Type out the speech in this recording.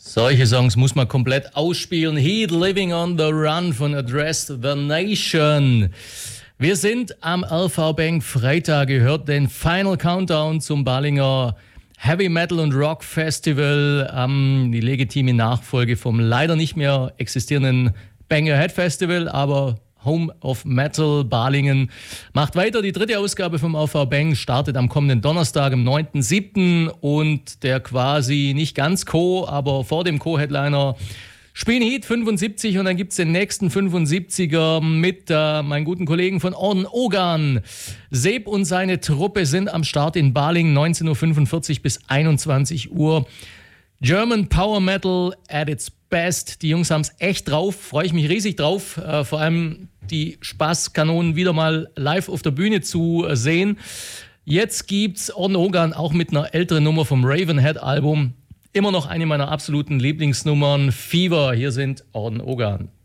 Solche Songs muss man komplett ausspielen. Heat, Living on the Run von Address the Nation. Wir sind am LV Bank Freitag, gehört den Final Countdown zum Balinger Heavy Metal und Rock Festival, die legitime Nachfolge vom leider nicht mehr existierenden Bang Your Head Festival, aber Home of Metal Balingen macht weiter. Die dritte Ausgabe vom AV Bang startet am kommenden Donnerstag, am 9.7. und der quasi nicht ganz aber vor dem Co-Headliner spielen Heat 75 und dann gibt es den nächsten 75er mit meinen guten Kollegen von Orden Ogan. Seb und seine Truppe sind am Start in Balingen, 19.45 Uhr bis 21 Uhr. German Power Metal at its best. Die Jungs haben es echt drauf, freue ich mich riesig drauf. Vor allem die Spaßkanonen wieder mal live auf der Bühne zu sehen. Jetzt gibt's Orden Ogan auch mit einer älteren Nummer vom Ravenhead-Album. Immer noch eine meiner absoluten Lieblingsnummern, Fever. Hier sind Orden Ogan.